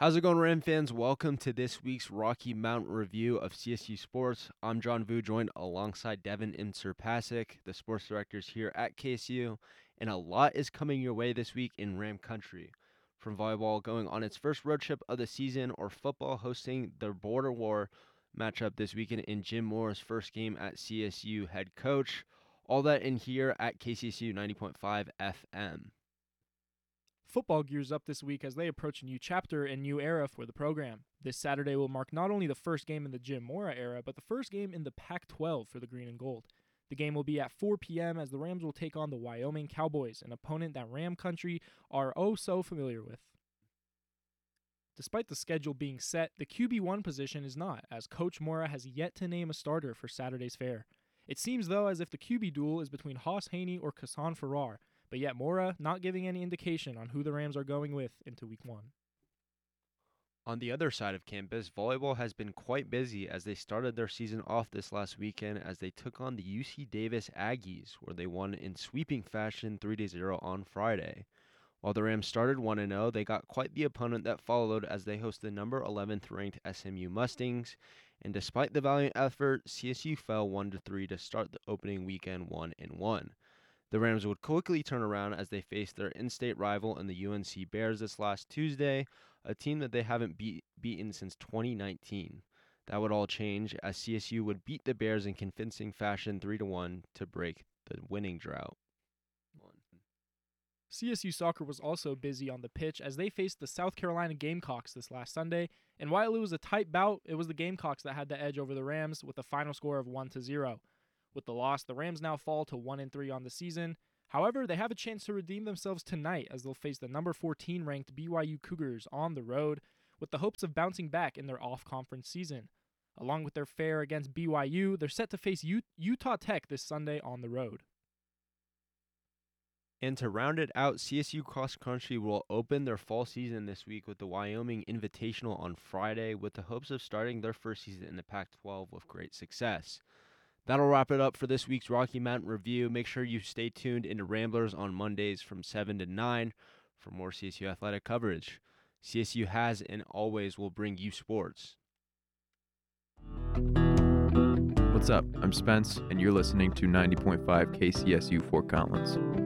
How's it going, Ram fans? Welcome to this week's Rocky Mountain review of CSU Sports. I'm John Vu, joined alongside Devin Imser-Pasick, the sports directors here at KSU, and a lot is coming your way this week in Ram Country. From volleyball going on its first road trip of the season, or football hosting the Border War matchup this weekend in Jim Moore's first game at CSU head coach. All that in here at KCSU 90.5 FM. Football gears up this week as they approach a new chapter and new era for the program. This Saturday will mark not only the first game in the Jim Mora era, but the first game in the Pac-12 for the Green and Gold. The game will be at 4 p.m. as the Rams will take on the Wyoming Cowboys, an opponent that Ram Country are oh so familiar with. Despite the schedule being set, the QB1 position is not, as Coach Mora has yet to name a starter for Saturday's fair. It seems, though, as if the QB duel is between Haas Haney or Kassan Farrar, but yet Mora not giving any indication on who the Rams are going with into Week 1. On the other side of campus, volleyball has been quite busy as they started their season off this last weekend as they took on the UC Davis Aggies, where they won in sweeping fashion 3-0 on Friday. While the Rams started 1-0, they got quite the opponent that followed as they hosted the number 11th ranked SMU Mustangs, and despite the valiant effort, CSU fell 1-3 to start the opening weekend 1-1. The Rams would quickly turn around as they faced their in-state rival in the UNC Bears this last Tuesday, a team that they haven't beaten since 2019. That would all change as CSU would beat the Bears in convincing fashion 3-1 to break the winning drought. CSU soccer was also busy on the pitch as they faced the South Carolina Gamecocks this last Sunday, and while it was a tight bout, it was the Gamecocks that had the edge over the Rams with a final score of 1-0. With the loss, the Rams now fall to 1-3 on the season. However, they have a chance to redeem themselves tonight as they'll face the number 14 ranked BYU Cougars on the road, with the hopes of bouncing back in their off-conference season. Along with their fare against BYU, they're set to face Utah Tech this Sunday on the road. And to round it out, CSU Cross Country will open their fall season this week with the Wyoming Invitational on Friday, with the hopes of starting their first season in the Pac-12 with great success. That'll wrap it up for this week's Rocky Mountain Review. Make sure you stay tuned into Ramblers on Mondays from 7 to 9 for more CSU athletic coverage. CSU has and always will bring you sports. What's up? I'm Spence, and you're listening to 90.5 KCSU Fort Collins.